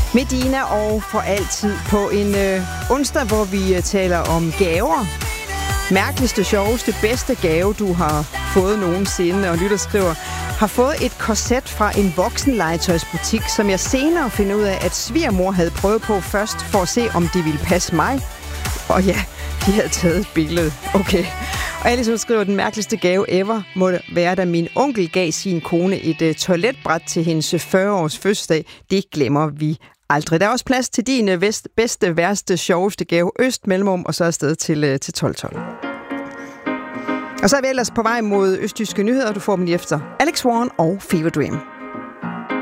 Medina og for altid på en onsdag, hvor vi taler om gaver. Mærkeligste, sjoveste, bedste gave, du har fået nogensinde. Og lytter skriver, har fået et korset fra en voksenlegetøjsbutik, som jeg senere finder ud af, at svigermor havde prøvet på først, for at se, om det ville passe mig. Og ja, de havde taget et billede. Okay. Og Alice skriver, at den mærkeligste gave ever må være, da min onkel gav sin kone et toiletbræt til hendes 40-års fødselsdag. Det glemmer vi aldrig. Der er også plads til din bedste, værste, sjoveste gave. Øst, mellemrum og så afsted til 12:12. Og så er vi ellers på vej mod østjyske nyheder. Du får dem lige efter Alex Warren og Fever Dream.